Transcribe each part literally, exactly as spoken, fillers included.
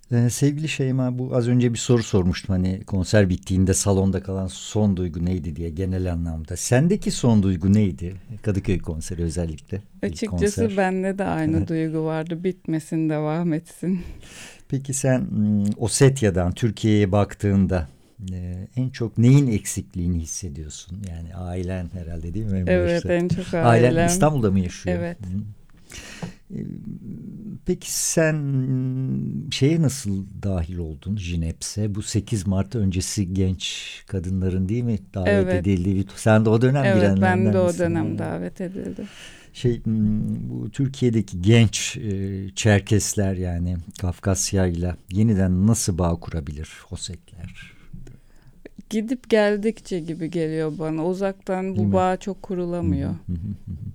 Ee, sevgili Şeyma, bu az önce bir soru sormuştum. Hani konser bittiğinde salonda kalan son duygu neydi diye, genel anlamda. Sendeki son duygu neydi? Kadıköy konseri özellikle. İlk Açıkçası konser. bende de aynı duygu vardı. Bitmesin, devam etsin. Peki sen mm, Osetya'dan Türkiye'ye baktığında e, en çok neyin eksikliğini hissediyorsun? Yani ailen herhalde, değil mi, en Evet, başta? en çok Ailen ailem. İstanbul'da mı yaşıyor? Evet. Hı. E, Peki sen mm, şeye nasıl dahil oldun, Jineps'e? Bu sekiz Mart öncesi genç kadınların, değil mi, davet Evet. edildiği bir... Sen de o dönem Evet, ben de girenlerden o misin? dönem Ha. davet edildim. Şey, mm, bu Türkiye'deki genç e, Çerkesler, yani Kafkasya ile yeniden nasıl bağ kurabilir Osetler? Gidip geldikçe gibi geliyor bana. Uzaktan Değil bu mi? bağ çok Hı hı, kurulamıyor. hı hı, hı.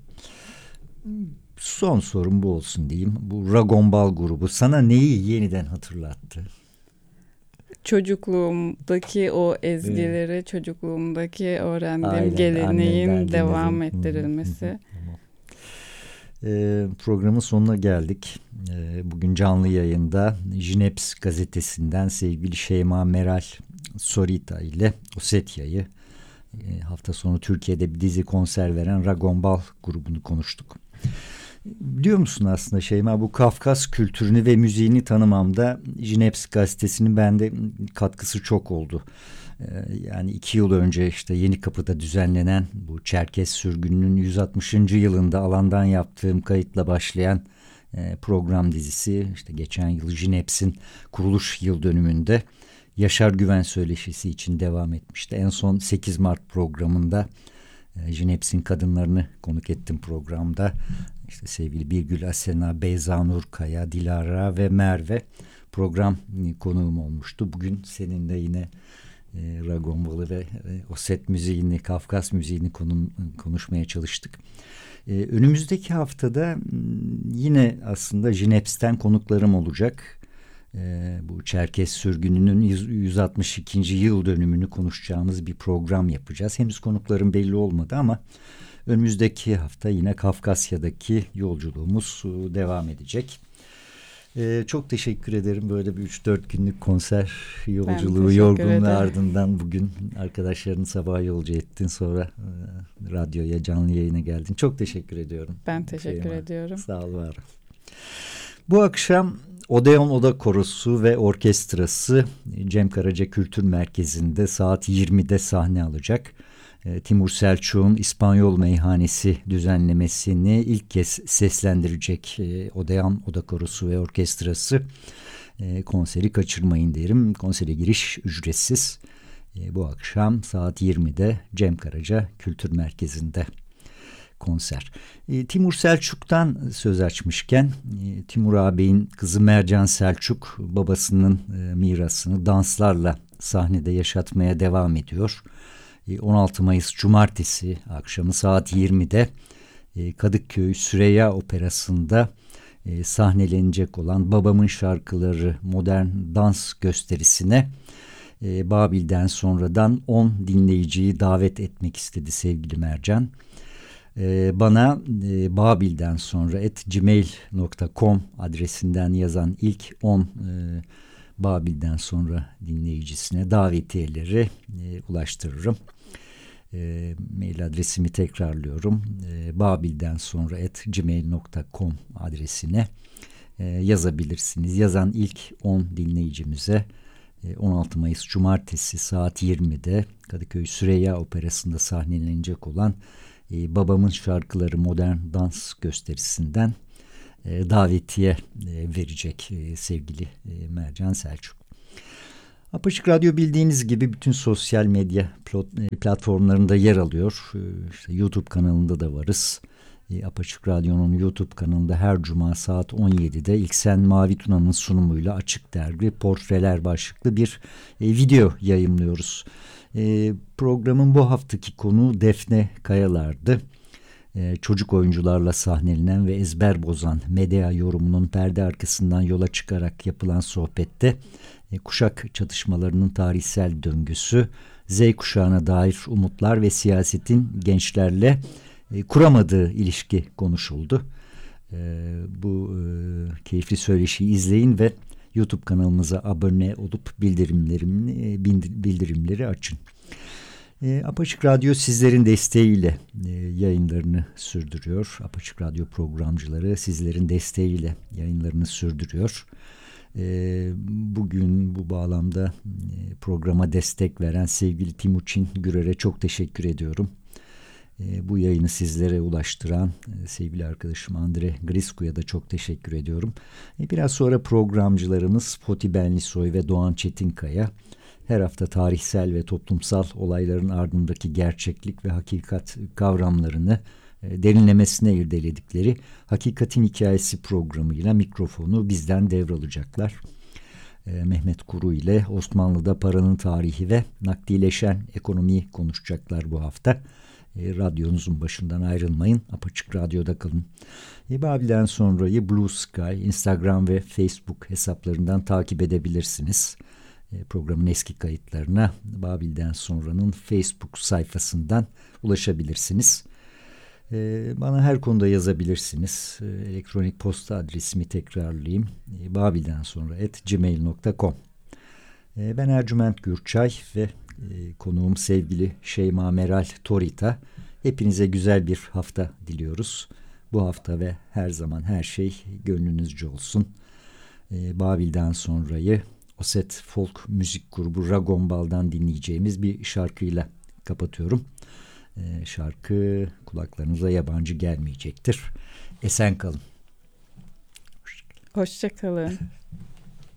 Son sorum bu olsun diyeyim. Bu Ragombal grubu sana neyi yeniden hatırlattı? Çocukluğumdaki o Evet. ezgileri, çocukluğumdaki öğrendiğim Ailen, annenden geleneğin devam dinledin. Hı hı, hı hı, ettirilmesi. tamam. Ee, programın sonuna geldik. Ee, bugün canlı yayında Jineps gazetesinden sevgili Şeyma Meral Sorita ile Osetya'yı, e, hafta sonu Türkiye'de bir dizi konser veren Ragombal grubunu konuştuk. Biliyor musun aslında Şeyma, bu Kafkas kültürünü ve müziğini tanımamda Jineps gazetesinin bende katkısı çok oldu. Yani iki yıl önce işte Yenikapı'da düzenlenen bu Çerkes sürgününün yüz altmışıncı yılında alandan yaptığım kayıtla başlayan e, program dizisi, işte geçen yıl Jineps'in kuruluş yıl dönümünde Yaşar Güven söyleşisi için devam etmişti. En son sekiz Mart programında e, Jineps'in kadınlarını konuk ettim programda. İşte sevgili Birgül Asena, Beyza Nur Kaya, Dilara ve Merve program konuğum olmuştu. Bugün seninle yine e, Ragombalı ve e, Oset müziğini, Kafkas müziğini konu, konuşmaya çalıştık. E, önümüzdeki haftada yine aslında Jineps'ten konuklarım olacak. E, bu Çerkes sürgününün yüz altmış ikinci yıl dönümünü konuşacağımız bir program yapacağız. Henüz konuklarım belli olmadı ama önümüzdeki hafta yine Kafkasya'daki yolculuğumuz devam edecek. Ee, çok teşekkür ederim. Böyle bir üç dört günlük konser Ben yolculuğu, teşekkür yorgunluğu ederim. ardından bugün arkadaşlarını sabah yolcu ettin. Sonra e, radyoya, canlı yayına geldin. Çok teşekkür ediyorum. Ben teşekkür Şeyma. ediyorum. Sağ ol, var ol. Bu akşam Odeon Oda Korosu ve Orkestrası Cem Karaca Kültür Merkezi'nde saat yirmide sahne alacak. Timur Selçuk'un İspanyol Meyhanesi düzenlemesini ilk kez seslendirecek Odeon Oda Korosu ve Orkestrası. Konseri kaçırmayın derim. Konsere giriş ücretsiz. Bu akşam saat yirmide Cem Karaca Kültür Merkezi'nde konser. E, Timur Selçuk'tan söz açmışken, e, Timur ağabeyin kızı Mercan Selçuk babasının e, mirasını danslarla sahnede yaşatmaya devam ediyor. E, on altı Mayıs Cumartesi akşamı saat yirmide e, Kadıköy Süreyya Operası'nda e, sahnelenecek olan Babamın Şarkıları modern dans gösterisine e, Babil'den sonradan on dinleyiciyi davet etmek istedi sevgili Mercan. Ee, bana e, babilden sonra at gmail nokta com adresinden yazan ilk on e, Babil'den sonra dinleyicisine davetiyeleri e, ulaştırırım. E, mail adresimi tekrarlıyorum. E, babilden sonra at gmail nokta com adresine e, yazabilirsiniz. Yazan ilk on dinleyicimize e, on altı Mayıs Cumartesi saat yirmide Kadıköy Süreyya Operası'nda sahnelenecek olan e, Babamın Şarkıları modern dans gösterisinden e, davetiye e, verecek e, sevgili e, Mercan Selçuk. Apaçık Radyo bildiğiniz gibi bütün sosyal medya platformlarında yer alıyor. E, işte YouTube kanalında da varız. E, Apaçık Radyo'nun YouTube kanalında her cuma saat on yedide İlksen Mavi Tuna'nın sunumuyla Açık Dergi Portreler başlıklı bir e, video yayımlıyoruz. E, programın bu haftaki konuğu Defne Kayalar'dı. E, çocuk oyuncularla sahnelenen ve ezber bozan Medea yorumunun perde arkasından yola çıkarak yapılan sohbette e, kuşak çatışmalarının tarihsel döngüsü, Z kuşağına dair umutlar ve siyasetin gençlerle e, kuramadığı ilişki konuşuldu. E, bu e, keyifli söyleşiyi izleyin ve YouTube kanalımıza abone olup bildirimlerini, bildirimleri açın. E, Apaçık Radyo sizlerin desteğiyle e, yayınlarını sürdürüyor. Apaçık Radyo programcıları sizlerin desteğiyle yayınlarını sürdürüyor. E, bugün bu bağlamda e, programa destek veren sevgili Timuçin Gürer'e çok teşekkür ediyorum. E, bu yayını sizlere ulaştıran e, sevgili arkadaşım Andre Grisku'ya da çok teşekkür ediyorum. E, biraz sonra programcılarımız Foti Benlisoy ve Doğan Çetinkaya her hafta tarihsel ve toplumsal olayların ardındaki gerçeklik ve hakikat kavramlarını e, derinlemesine irdeledikleri Hakikatin Hikayesi programıyla mikrofonu bizden devralacaklar. E, Mehmet Kuru ile Osmanlı'da paranın tarihi ve nakdileşen ekonomiyi konuşacaklar bu hafta. E, radyonuzun başından ayrılmayın. Apaçık Radyo'da kalın. E, Babil'den sonrayı Blue Sky, Instagram ve Facebook hesaplarından takip edebilirsiniz. E, programın eski kayıtlarına Babil'den sonranın Facebook sayfasından ulaşabilirsiniz. E, bana her konuda yazabilirsiniz. E, elektronik posta adresimi tekrarlayayım. E, babilden sonra at gmail nokta com. E, ben Ercüment Gürçay ve e, konuğum sevgili Şeyma Meral Torita. Hepinize güzel bir hafta diliyoruz. Bu hafta ve her zaman her şey gönlünüzce olsun. E, Babil'den sonrayı Oset Folk müzik grubu Ragombal'dan dinleyeceğimiz bir şarkıyla kapatıyorum. E, şarkı kulaklarınıza yabancı gelmeyecektir. Esen kalın. Hoşça kalın.